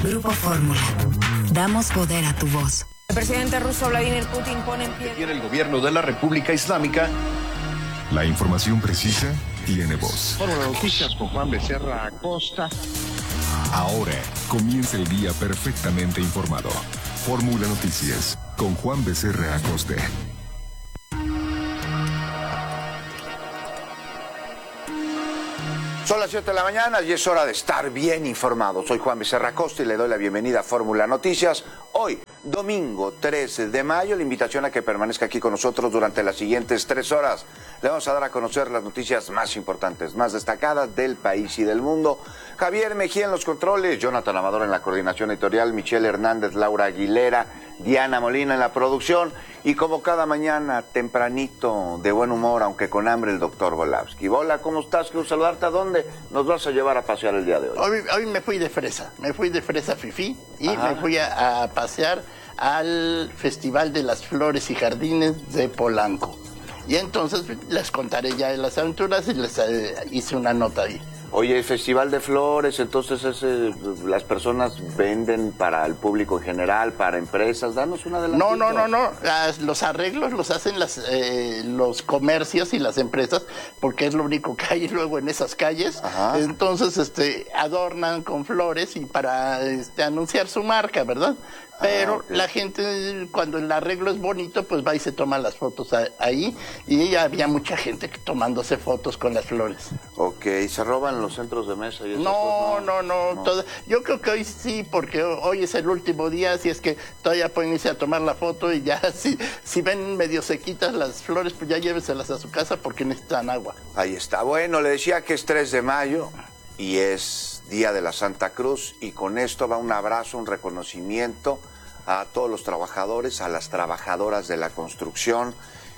Grupo Fórmula. Damos poder a tu voz. El presidente ruso Vladimir Putin pone en pie... Tiene el gobierno de la República Islámica. La información precisa tiene voz. Fórmula Noticias con Juan Becerra Acosta. Ahora comienza el día perfectamente informado. Fórmula Noticias con Juan Becerra Acosta. Son las 7 de la mañana y es hora de estar bien informado. Soy Juan Becerra Acosta y le doy la bienvenida a Fórmula Noticias. Hoy, domingo 13 de mayo, la invitación a que permanezca aquí con nosotros durante las siguientes 3 horas. Le vamos a dar a conocer las noticias más importantes, más destacadas del país y del mundo. Javier Mejía en los controles, Jonathan Amador en la coordinación editorial, Michelle Hernández, Laura Aguilera, Diana Molina en la producción y como cada mañana, tempranito, de buen humor, aunque con hambre, el doctor Volavsky. Hola, ¿cómo estás? Quiero saludarte. ¿A dónde nos vas a llevar a pasear el día de hoy? Hoy me fui de fresa fifí y me fui a pasear al Festival de las Flores y Jardines de Polanco. Y entonces les contaré ya de las aventuras y les hice una nota ahí. Oye, el Festival de Flores, entonces las personas venden para el público en general, para empresas. Danos una de las... No. Los arreglos los hacen los comercios y las empresas, porque es lo único que hay luego en esas calles. Ajá. Entonces, adornan con flores y para anunciar su marca, ¿verdad? Pero okay. La gente, cuando el arreglo es bonito, pues va y se toma las fotos ahí. Y había mucha gente tomándose fotos con las flores. Ok, ¿se roban los centros de mesa? Y eso, no. Todo, yo creo que hoy sí, porque hoy es el último día, así es que todavía pueden irse a tomar la foto y ya, si ven medio sequitas las flores, pues ya lléveselas a su casa porque necesitan agua. Ahí está. Bueno, le decía que es 3 de mayo y es Día de la Santa Cruz, y con esto va un abrazo, un reconocimiento a todos los trabajadores, a las trabajadoras de la construcción.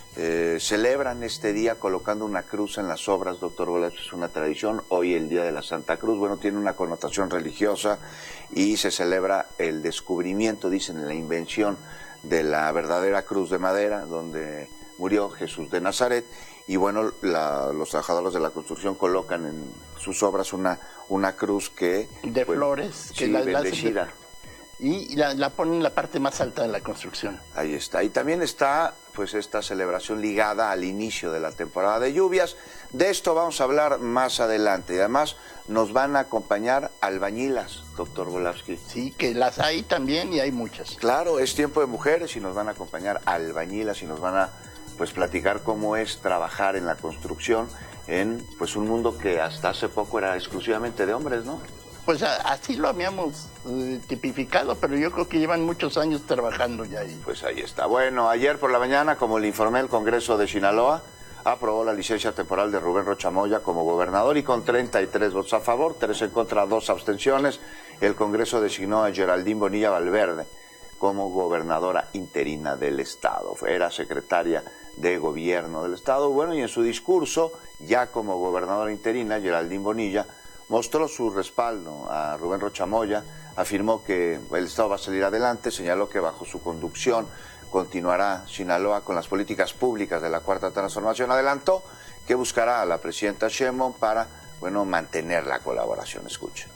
Celebran este día colocando una cruz en las obras, doctor Volavsky, es una tradición. Hoy el Día de la Santa Cruz, bueno, tiene una connotación religiosa y se celebra el descubrimiento, dicen, la invención de la verdadera cruz de madera, donde murió Jesús de Nazaret. Y bueno, los trabajadores de la construcción colocan en sus obras una cruz que... De flores. Que sí, bendecida. Y la ponen en la parte más alta de la construcción. Ahí está. Y también está pues esta celebración ligada al inicio de la temporada de lluvias. De esto vamos a hablar más adelante. Y además nos van a acompañar albañilas, doctor Volavsky. Sí, que las hay también y hay muchas. Claro, es tiempo de mujeres y nos van a acompañar albañilas y nos van a pues platicar cómo es trabajar en la construcción en pues un mundo que hasta hace poco era exclusivamente de hombres, ¿no? Pues así lo habíamos tipificado, pero yo creo que llevan muchos años trabajando ya ahí. Pues ahí está. Bueno, ayer por la mañana, como le informé, el Congreso de Sinaloa aprobó la licencia temporal de Rubén Rocha Moya como gobernador y con 33 votos a favor, 3 en contra, 2 abstenciones, el Congreso designó a Geraldine Bonilla Valverde como gobernadora interina del Estado. Era secretaria de Gobierno del Estado. Bueno, y en su discurso, ya como gobernadora interina, Geraldine Bonilla mostró su respaldo a Rubén Rocha Moya, afirmó que el Estado va a salir adelante, señaló que bajo su conducción continuará Sinaloa con las políticas públicas de la Cuarta Transformación. Adelantó que buscará a la presidenta Sheinbaum para, bueno, mantener la colaboración. Escuchen.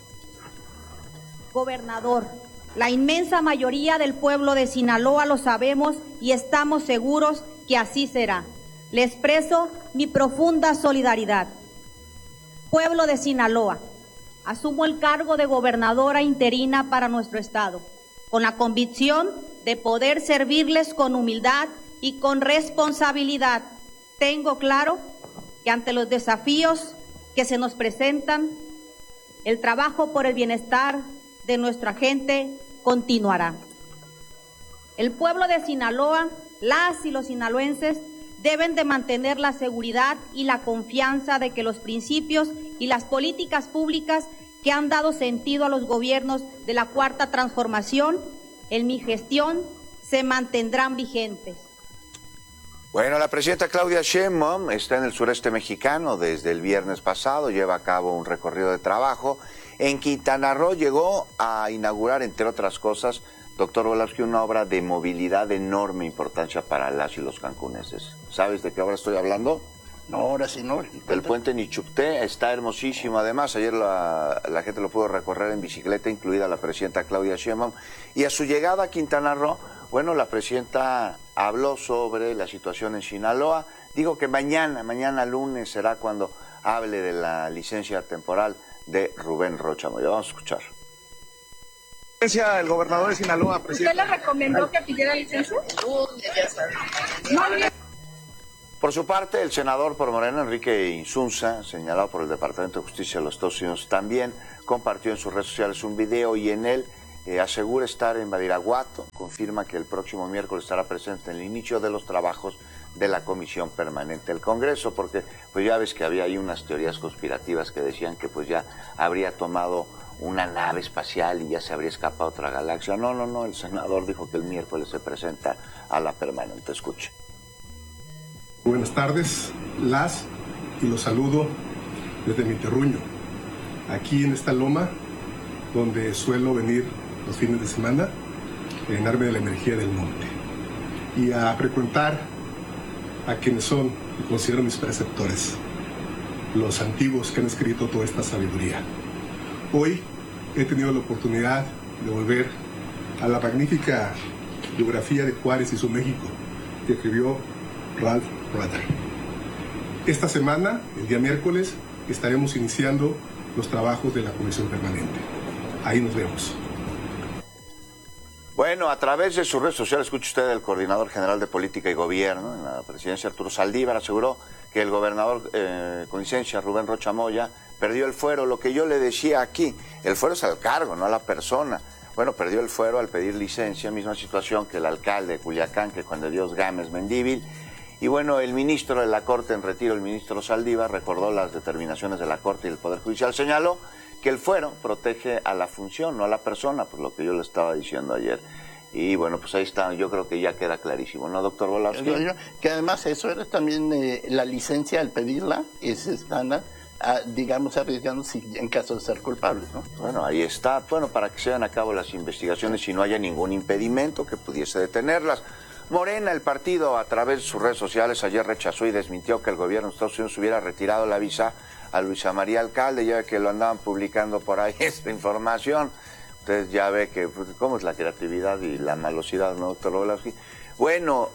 Gobernador, la inmensa mayoría del pueblo de Sinaloa lo sabemos y estamos seguros que así será. Le expreso mi profunda solidaridad. Pueblo de Sinaloa, asumo el cargo de gobernadora interina para nuestro estado, con la convicción de poder servirles con humildad y con responsabilidad. Tengo claro que ante los desafíos que se nos presentan, el trabajo por el bienestar de nuestra gente continuará. El pueblo de Sinaloa, las y los sinaloenses, deben de mantener la seguridad y la confianza de que los principios y las políticas públicas que han dado sentido a los gobiernos de la Cuarta Transformación en mi gestión se mantendrán vigentes. Bueno, la presidenta Claudia Sheinbaum está en el sureste mexicano desde el viernes pasado, lleva a cabo un recorrido de trabajo. En Quintana Roo llegó a inaugurar, entre otras cosas, doctor Volavsky, una obra de movilidad de enorme importancia para las y los cancuneses. ¿Sabes de qué obra estoy hablando? No, ahora sí no. El puente Nichupté está hermosísimo. Además, ayer la gente lo pudo recorrer en bicicleta, incluida la presidenta Claudia Sheinbaum. Y a su llegada a Quintana Roo, bueno, la presidenta habló sobre la situación en Sinaloa. Dijo que mañana lunes será cuando hable de la licencia temporal de Rubén Rocha Moya. Vamos a escuchar. El gobernador de Sinaloa, presidente. ¿Usted le recomendó que pidiera licencia? Ya sabe. Por su parte, el senador por Morena, Enrique Insunza, señalado por el Departamento de Justicia de los Estados Unidos, también compartió en sus redes sociales un video y en él asegura estar en Badiraguato, confirma que el próximo miércoles estará presente en el inicio de los trabajos de la Comisión Permanente del Congreso, porque pues ya ves que había ahí unas teorías conspirativas que decían que pues ya habría tomado una nave espacial y ya se habría escapado a otra galaxia. No, el senador dijo que el miércoles se presenta a la Permanente. Escuche. Buenas tardes, y los saludo desde mi terruño, aquí en esta loma donde suelo venir los fines de semana a llenarme de la energía del monte y a frecuentar a quienes son y considero mis preceptores, los antiguos que han escrito toda esta sabiduría. Hoy he tenido la oportunidad de volver a la magnífica biografía de Juárez y su México que escribió Ralph Rutter. Esta semana, el día miércoles, estaremos iniciando los trabajos de la Comisión Permanente. Ahí nos vemos. Bueno, a través de sus redes sociales, escucha usted, el coordinador general de Política y Gobierno en la presidencia, Arturo Saldívar, aseguró que el gobernador con licencia, Rubén Rocha Moya, perdió el fuero. Lo que yo le decía aquí, el fuero es al cargo, no a la persona. Bueno, perdió el fuero al pedir licencia, misma situación que el alcalde de Culiacán, que Juan de Dios Gámez Mendívil. Y bueno, el ministro de la Corte en retiro, el ministro Saldívar, recordó las determinaciones de la Corte y el Poder Judicial. Señaló que el fuero protege a la función, no a la persona, por lo que yo le estaba diciendo ayer. Y bueno, pues ahí está, yo creo que ya queda clarísimo, ¿no, doctor Volosky? Que además eso era también la licencia al pedirla, es estándar, digamos, arriesgando si en caso de ser culpables, ¿no? Bueno, ahí está, bueno, para que se lleven a cabo las investigaciones y no haya ningún impedimento que pudiese detenerlas. Morena, el partido, a través de sus redes sociales, ayer rechazó y desmintió que el gobierno de Estados Unidos hubiera retirado la visa a Luisa María Alcalde, ya que lo andaban publicando por ahí esta información. Entonces ya ve que, pues, cómo es la creatividad y la malosidad, ¿no, doctor Volosky? Bueno,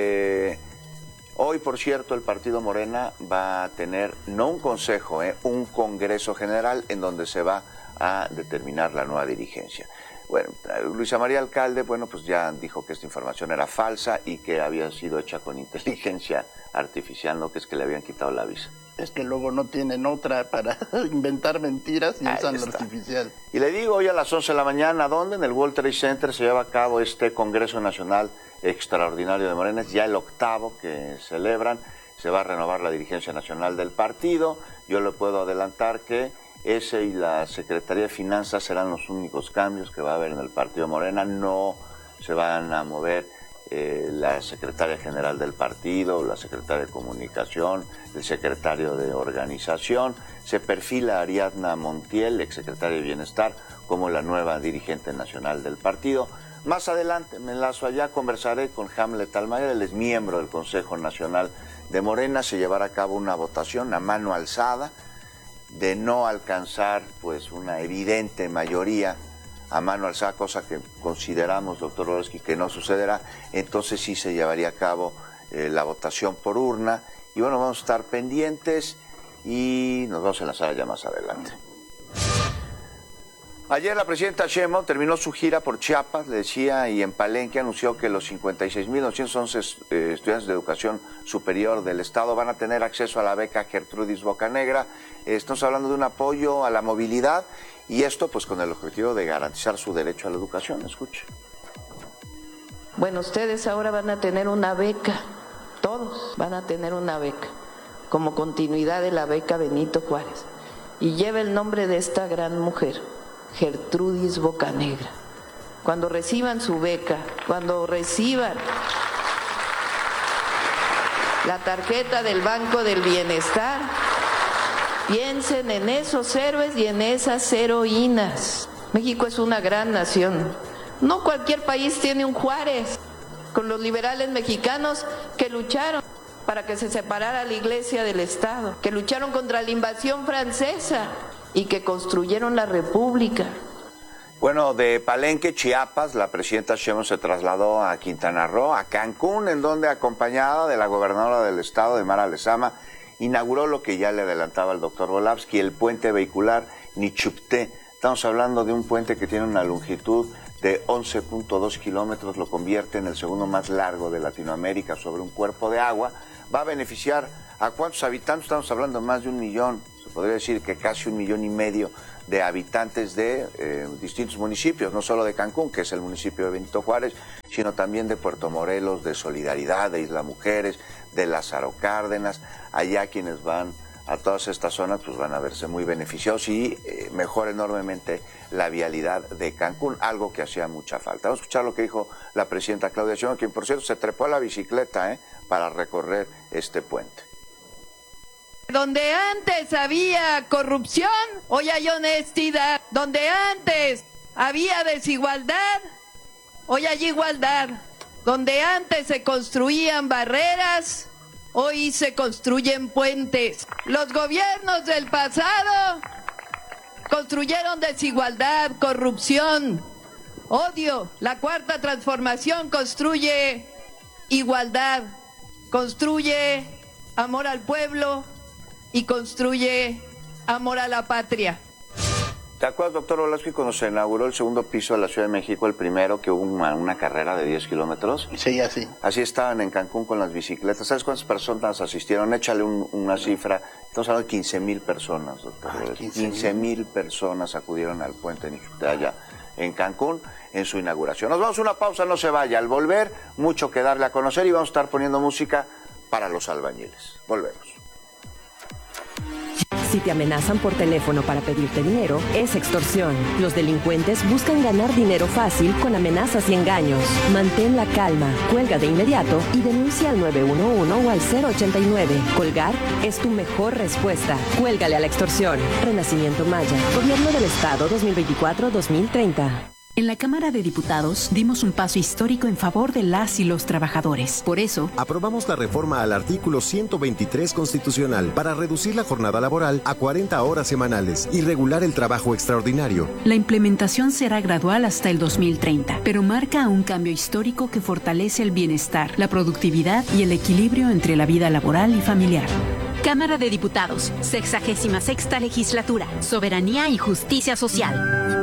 hoy, por cierto, el partido Morena va a tener, no un consejo, un congreso general en donde se va a determinar la nueva dirigencia. Bueno, Luisa María Alcalde, bueno, pues ya dijo que esta información era falsa y que había sido hecha con inteligencia artificial, no que es que le habían quitado la visa. Es que luego no tienen otra para inventar mentiras y usan lo artificial. Y le digo, hoy a las 11 de la mañana, ¿dónde? En el World Trade Center se lleva a cabo este Congreso Nacional Extraordinario de Morena, es ya el 8º que celebran, se va a renovar la dirigencia nacional del partido. Yo le puedo adelantar que ese y la Secretaría de Finanzas serán los únicos cambios que va a haber en el partido Morena. No se van a mover la secretaria general del partido, la secretaria de Comunicación, el secretario de Organización. Se perfila a Ariadna Montiel, exsecretaria de Bienestar, como la nueva dirigente nacional del partido. Más adelante me enlazo allá, conversaré con Hamlet Almaguer, él es miembro del Consejo Nacional de Morena. Se llevará a cabo una votación a mano alzada. De no alcanzar pues una evidente mayoría a mano alzada, cosa que consideramos, doctor Volosky, que no sucederá, entonces sí se llevaría a cabo la votación por urna. Y bueno, vamos a estar pendientes y nos vamos a enlazar ya más adelante. Ayer la presidenta Sheinbaum terminó su gira por Chiapas, le decía, y en Palenque anunció que los 56.911 estudiantes de educación superior del Estado van a tener acceso a la beca Gertrudis Bocanegra. Estamos hablando de un apoyo a la movilidad y esto pues con el objetivo de garantizar su derecho a la educación. Escuche. Bueno, ustedes ahora van a tener una beca, todos van a tener una beca, como continuidad de la beca Benito Juárez. Y lleva el nombre de esta gran mujer, Gertrudis Bocanegra. Cuando reciban su beca, cuando reciban la tarjeta del Banco del Bienestar, piensen en esos héroes y en esas heroínas. México es una gran nación. No cualquier país tiene un Juárez, con los liberales mexicanos que lucharon para que se separara la Iglesia del Estado, que lucharon contra la invasión francesa y que construyeron la República. Bueno, de Palenque, Chiapas, la presidenta Sheinbaum se trasladó a Quintana Roo, a Cancún, en donde, acompañada de la gobernadora del estado, de Mara Lezama, inauguró lo que ya le adelantaba el doctor Volavsky, el puente vehicular Nichupté. Estamos hablando de un puente que tiene una longitud de 11.2 kilómetros, lo convierte en el segundo más largo de Latinoamérica sobre un cuerpo de agua. Va a beneficiar a ¿cuántos habitantes? Estamos hablando de más de 1 millón, se podría decir que casi 1,5 millones de habitantes de distintos municipios, no solo de Cancún, que es el municipio de Benito Juárez, sino también de Puerto Morelos, de Solidaridad, de Isla Mujeres, de Lázaro Cárdenas. Allá quienes van a todas estas zonas pues van a verse muy beneficiados y mejora enormemente la vialidad de Cancún, algo que hacía mucha falta. Vamos a escuchar lo que dijo la presidenta Claudia Sheinbaum, quien por cierto se trepó a la bicicleta para recorrer este puente. Donde antes había corrupción, hoy hay honestidad. Donde antes había desigualdad, hoy hay igualdad. Donde antes se construían barreras, hoy se construyen puentes. Los gobiernos del pasado construyeron desigualdad, corrupción, odio. La Cuarta Transformación construye igualdad, construye amor al pueblo y construye amor a la patria. ¿Te acuerdas, doctor Volavsky, cuando se inauguró el segundo piso de la Ciudad de México, el primero, que hubo una carrera de 10 kilómetros? Sí, así. Así estaban en Cancún con las bicicletas. ¿Sabes cuántas personas asistieron? Échale una cifra. Estamos hablando de 15,000 personas, doctor. 15,000 personas acudieron al puente Nichupté allá en Cancún en su inauguración. Nos vamos a una pausa, no se vaya. Al volver, mucho que darle a conocer y vamos a estar poniendo música para los albañiles. Volvemos. Si te amenazan por teléfono para pedirte dinero, es extorsión. Los delincuentes buscan ganar dinero fácil con amenazas y engaños. Mantén la calma, cuelga de inmediato y denuncia al 911 o al 089. Colgar es tu mejor respuesta. Cuélgale a la extorsión. Renacimiento Maya. Gobierno del Estado 2024-2030. En la Cámara de Diputados dimos un paso histórico en favor de las y los trabajadores. Por eso, aprobamos la reforma al artículo 123 constitucional para reducir la jornada laboral a 40 horas semanales y regular el trabajo extraordinario. La implementación será gradual hasta el 2030, pero marca un cambio histórico que fortalece el bienestar, la productividad y el equilibrio entre la vida laboral y familiar. Cámara de Diputados, 66ª Legislatura, Soberanía y Justicia Social.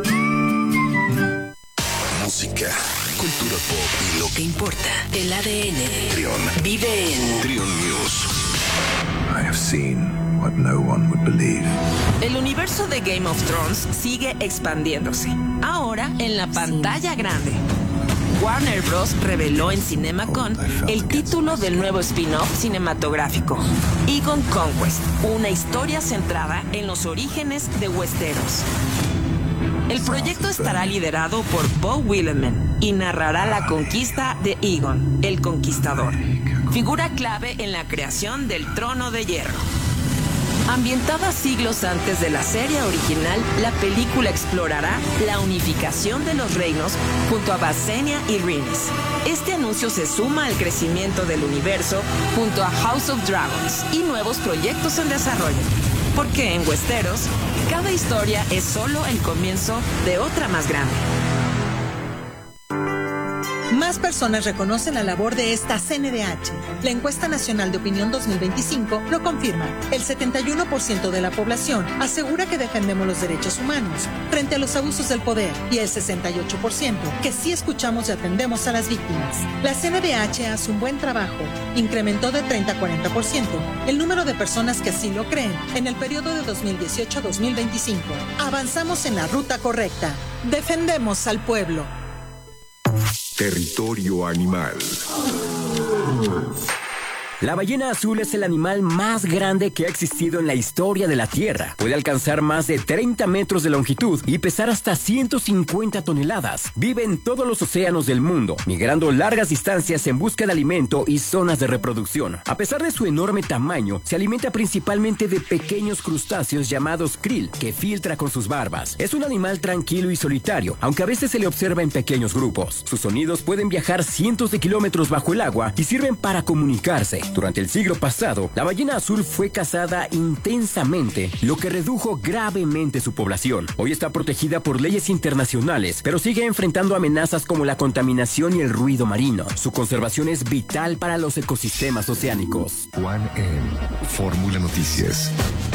Música, cultura pop y lo que importa. El ADN. Trión. Vive en Trión News. I have seen what no one would believe. El universo de Game of Thrones sigue expandiéndose. Ahora en la pantalla grande. Warner Bros. Reveló en CinemaCon el título del nuevo spin-off cinematográfico, Aegon Conquest, una historia centrada en los orígenes de Westeros. El proyecto estará liderado por Beau Willimon y narrará la conquista de Aegon, el Conquistador, figura clave en la creación del Trono de Hierro. Ambientada siglos antes de la serie original, la película explorará la unificación de los reinos junto a Visenya y Rhaenys. Este anuncio se suma al crecimiento del universo junto a House of Dragons y nuevos proyectos en desarrollo. Porque en Westeros, cada historia es solo el comienzo de otra más grande. Más personas reconocen la labor de esta CNDH. La encuesta nacional de opinión 2025 lo confirma. El 71% de la población asegura que defendemos los derechos humanos frente a los abusos del poder y el 68% que sí escuchamos y atendemos a las víctimas. La CNDH hace un buen trabajo. Incrementó de 30 a 40% el número de personas que así lo creen en el periodo de 2018 a 2025. Avanzamos en la ruta correcta. Defendemos al pueblo. Territorio animal. La ballena azul es el animal más grande que ha existido en la historia de la Tierra. Puede alcanzar más de 30 metros de longitud y pesar hasta 150 toneladas. Vive en todos los océanos del mundo, migrando largas distancias en busca de alimento y zonas de reproducción. A pesar de su enorme tamaño, se alimenta principalmente de pequeños crustáceos llamados krill, que filtra con sus barbas. Es un animal tranquilo y solitario, aunque a veces se le observa en pequeños grupos. Sus sonidos pueden viajar cientos de kilómetros bajo el agua y sirven para comunicarse. Durante el siglo pasado, la ballena azul fue cazada intensamente, lo que redujo gravemente su población. Hoy está protegida por leyes internacionales, pero sigue enfrentando amenazas como la contaminación y el ruido marino. Su conservación es vital para los ecosistemas oceánicos. Juan en Fórmula Noticias.